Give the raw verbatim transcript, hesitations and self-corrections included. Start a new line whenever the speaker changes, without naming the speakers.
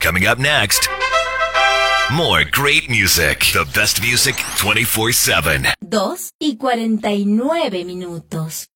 Coming up next, more great music. The best music twenty-four seven.
Dos y cuarenta y nueve minutos.